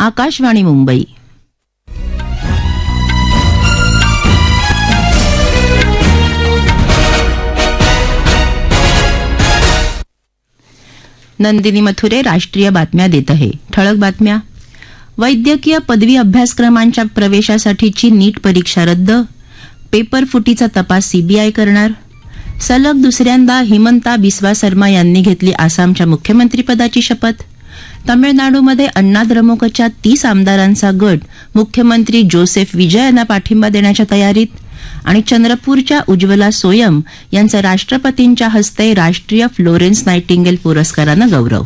आकाशवाणी मुंबई. नंदिनी मथुरे राष्ट्रीय बातम्या देत आहे. ठळक बातम्या. वैद्यकीय पदवी अभ्यासक्रमांच्या प्रवेशासाठीची नीट परीक्षा रद्द. पेपर फुटीचा तपास सीबीआय करणार. सलग दुसऱ्यांदा हिमंता बिस्वा शर्मा यांनी घेतली आसामच्या मुख्यमंत्रीपदाची शपथ. तमिळनाडूमध्ये अण्णा द्रमुकच्या 30 आमदारांचा गट मुख्यमंत्री जोसेफ विजय यांना पाठिंबा देण्याच्या तयारीत. आणि चंद्रपूरच्या उज्ज्वला सोयम यांचा राष्ट्रपतींच्या हस्ते राष्ट्रीय फ्लोरेन्स नायटिंगेल पुरस्कारानं गौरव.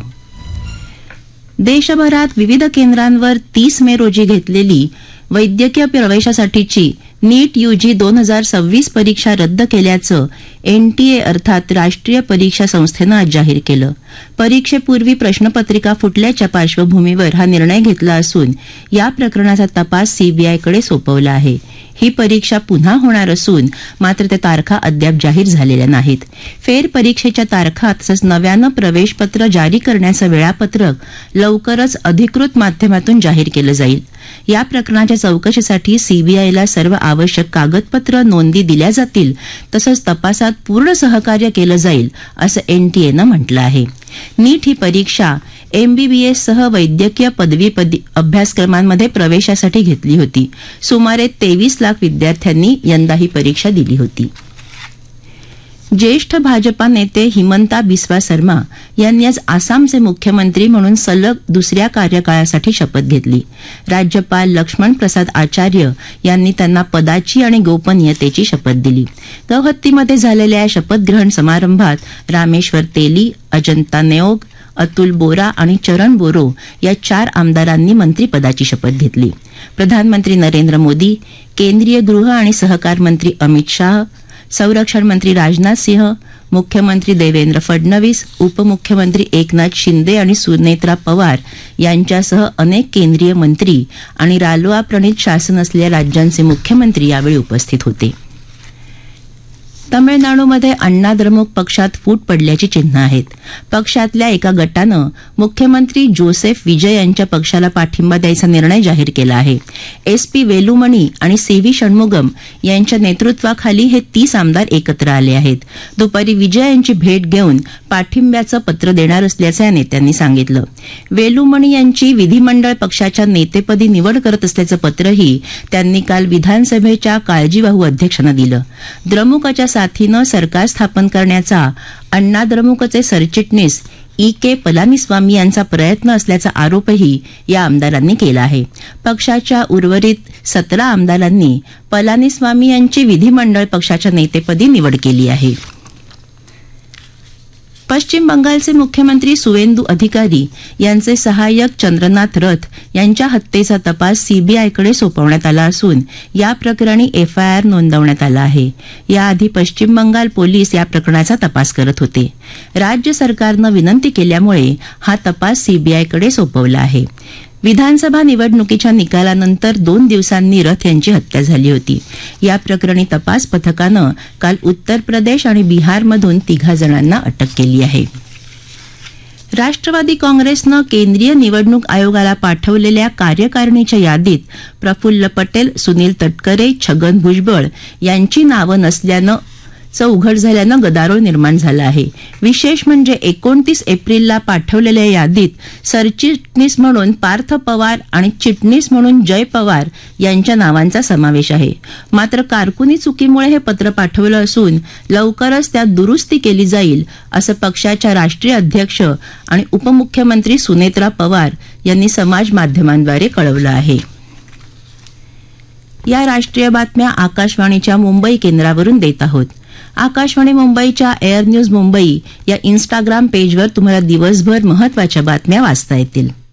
देशभरात विविध केंद्रांवर 30 मे रोजी घेतलेली वैद्यकीय प्रवेशासाठीची नीट यूजी 2026 परीक्षा रद्द केल्याचं एनटीए अर्थात राष्ट्रीय परीक्षा संस्थेनं आज जाहीर केलं. परीक्षेपूर्वी प्रश्नपत्रिका फुटल्याच्या पार्श्वभूमीवर हा निर्णय घेतला असून या प्रकरणाचा तपास सीबीआयकडे सोपवला आहे. ही परीक्षा पुन्हा होणार असून मात्र त्या तारखा अद्याप जाहीर झालेल्या नाहीत. फेरपरीक्षेच्या तारखा तसंच नव्यानं प्रवेशपत्र जारी करण्याचं वेळापत्रक लवकरच अधिकृत माध्यमातून जाहीर केलं जाईल. या प्रकरणाच्या चौकशीसाठी सीबीआयला सर्व आवश्यक कागदपत्र नोंदी दिल्या जातील तसंच तपासात पूर्ण सहकार्य केलं जाईल असं एनटीएनं म्हटलं आहे. नीट ही परीक्षा एमबीबीएससह वैद्यकीय पदवी अभ्यासक्रमांमध्ये प्रवेशासाठी घेतली होती. सुमारे 23 लाख विद्यार्थ्यांनी यंदा ही परीक्षा दिली होती. ज्येष्ठ भाजपा नेते हिमंता बिस्वा शर्मा यांनी आज आसामचे मुख्यमंत्री म्हणून सलग दुसऱ्या कार्यकाळासाठी शपथ घेतली. राज्यपाल लक्ष्मण प्रसाद आचार्य यांनी त्यांना पदाची आणि गोपनीयतेची शपथ दिली. गौहत्तीमध्ये झालेल्या या शपथग्रहण समारंभात रामेश्वर तेली, अजंता नेओग, अतुल बोरा आणि चरण बोरो या 4 आमदारांनी मंत्रीपदाची शपथ घेतली. प्रधानमंत्री नरेंद्र मोदी, केंद्रीय गृह आणि सहकार मंत्री अमित शाह, संरक्षण मंत्री राजनाथ सिंह, मुख्यमंत्री देवेंद्र फडणवीस, उपमुख्यमंत्री एकनाथ शिंदे आणि सुनेत्रा पवार यांच्यासह अनेक केंद्रीय मंत्री आणि रालोआ प्रणीत शासन असलेल्या राज्यांचे मुख्यमंत्री यावेळी उपस्थित होते. तमिळनाडूमध्ये अण्णा द्रमुक पक्षात फूट पडल्याची चिन्ह आहेत. पक्षातल्या एका गटानं मुख्यमंत्री जोसेफ विजय यांच्या पक्षाला पाठिंबा द्यायचा निर्णय जाहीर केला आहे. एसपी वेलुमणी आणि सीव्ही षण्मुगम यांच्या नेतृत्वाखाली हे 30 आमदार एकत्र आले आहेत. दुपारी विजय यांची भेट घेऊन पाठिंब्याचं पत्र देणार असल्याचं या नेत्यांनी सांगितलं. वेलुमणी यांची विधिमंडळ पक्षाच्या नेतेपदी निवड करत असल्याचं पत्रही त्यांनी काल विधानसभेच्या काळजीवाहू अध्यक्षांना दिलं. द्रमुकच्या साथीनं सरकार स्थापन करण्याचा अण्णा द्रमुकचे सरचिटणीस के पलानीस्वामी यांचा प्रयत्न असल्याचा आरोपही या आमदारांनी केला आहे. पक्षाच्या उर्वरित 17 आमदारांनी पलानीस्वामी यांची विधिमंडळ पक्षाच्या नेतेपदी निवड केली आहे. पश्चिम बंगालचे मुख्यमंत्री सुवेंदू अधिकारी यांचे सहाय्यक चंद्रनाथ रथ यांच्या हत्येचा तपास सीबीआयकडे सोपवण्यात आला असून या प्रकरणी एफआयआर नोंदवण्यात आला आहे. याआधी पश्चिम बंगाल पोलीस या प्रकरणाचा तपास करत होते. राज्य सरकारनं विनंती केल्यामुळे हा तपास सीबीआयकडे सोपवला आहे. विधानसभा निवडणुकीच्या निकालानंतर 2 दिवसांनी रथ यांची हत्या झाली होती. या प्रकरणी तपास पथकानं काल उत्तर प्रदेश आणि बिहारमधून 3 जणांना अटक केली आहे. राष्ट्रवादी काँग्रेसनं केंद्रीय निवडणूक आयोगाला पाठवलेल्या कार्यकारिणीच्या यादीत प्रफुल्ल पटेल, सुनील तटकरे, छगन भुजबळ यांची नावं नसल्यानं उघड झाल्यानं गदारोळ निर्माण झाला आहे. विशेष म्हणजे 29 एप्रिलला पाठवलेल्या यादीत सरचिटणीस म्हणून पार्थ पवार आणि चिटणीस म्हणून जय पवार यांच्या नावांचा समावेश आहे. मात्र कारकुनी चुकीमुळे हे पत्र पाठवलं असून लवकरच त्यात दुरुस्ती केली जाईल असं पक्षाच्या राष्ट्रीय अध्यक्ष आणि उपमुख्यमंत्री सुनेत्रा पवार यांनी समाज माध्यमांद्वारे कळवलं आहे. या राष्ट्रीय बातम्या आकाशवाणीच्या मुंबई केंद्रावरून देत आहोत. आकाशवाणी मुंबईच्या एअर न्यूज मुंबई या इन्स्टाग्राम पेजवर तुम्हाला दिवसभर महत्त्वाच्या बातम्या वाचता येतील.